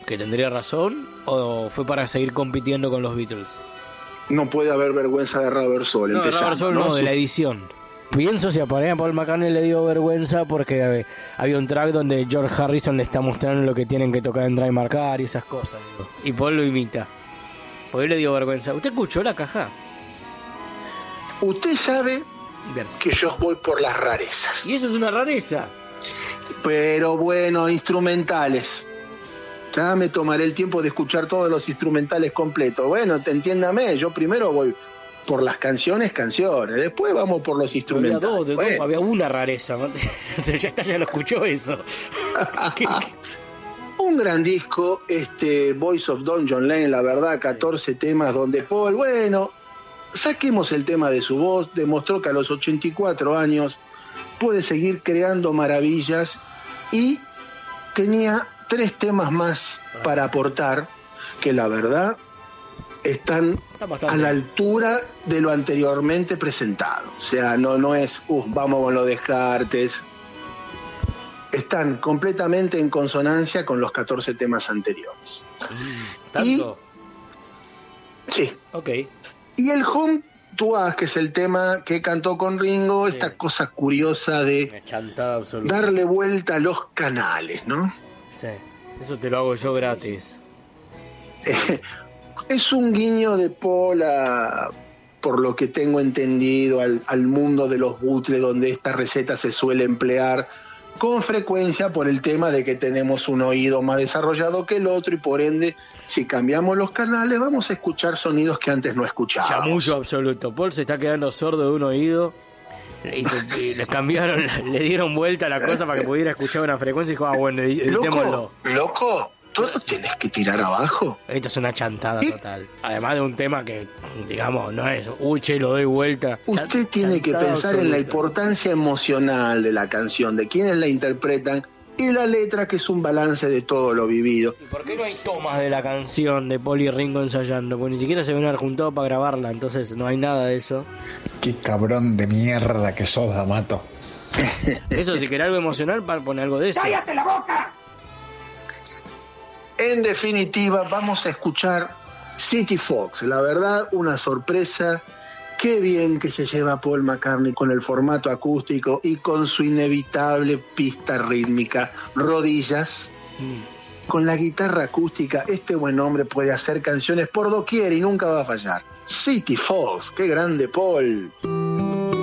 porque tendría razón, o fue para seguir compitiendo con los Beatles? No puede haber vergüenza de Rubber Soul. No, de Rubber Soul no, de la edición. Pienso si a Paul McCartney le dio vergüenza porque había un track donde George Harrison le está mostrando lo que tienen que tocar en Drive My Car y esas cosas, digo. Y Paul lo imita. ¿Por qué le dio vergüenza? ¿Usted escuchó la caja? Usted sabe Bien. Que yo voy por las rarezas. Y eso es una rareza. Pero bueno, instrumentales. Ya me tomaré el tiempo de escuchar todos los instrumentales completos. Bueno, entiéndame, yo primero voy por las canciones, después vamos por los instrumentales. Había una rareza. Ya lo escuchó eso. Un gran disco, Voice of Don John Lane, la verdad, 14 temas donde Paul, bueno, saquemos el tema de su voz, demostró que a los 84 años puede seguir creando maravillas y tenía 3 temas más para aportar que la verdad están a la altura de lo anteriormente presentado. O sea, no es, vamos con los Descartes. Están completamente en consonancia con los 14 temas anteriores. ¿Tanto? Sí. Ok. Y el Home to Us, que es el tema que cantó con Ringo, sí. Esta cosa curiosa de darle vuelta a los canales, ¿no? Sí, eso te lo hago yo gratis. Es un guiño de Paul por lo que tengo entendido, al mundo de los bootlegs, donde esta receta se suele emplear con frecuencia por el tema de que tenemos un oído más desarrollado que el otro y por ende, si cambiamos los canales, vamos a escuchar sonidos que antes no escuchábamos. Chamullo absoluto. Paul se está quedando sordo de un oído y le cambiaron, le dieron vuelta a la cosa para que pudiera escuchar una frecuencia y dijo, bueno, editémoslo. Loco, ¿todo tienes que tirar abajo? Esto es una chantada total. Además de un tema que, digamos, no es, che, lo doy vuelta. Usted tiene que pensar en la importancia emocional de la canción, de quienes la interpretan y la letra, que es un balance de todo lo vivido. ¿Y por qué no hay tomas de la canción de Paul y Ringo ensayando? Porque ni siquiera se ven juntados para grabarla, entonces no hay nada de eso. Qué cabrón de mierda que sos, D'Amato. Eso, si querés algo emocional, pone algo de eso. ¡Cállate la boca! En definitiva, vamos a escuchar City Fox. La verdad, una sorpresa. Qué bien que se lleva Paul McCartney con el formato acústico y con su inevitable pista rítmica, rodillas. Con la guitarra acústica, este buen hombre puede hacer canciones por doquier y nunca va a fallar. City Fox, qué grande Paul.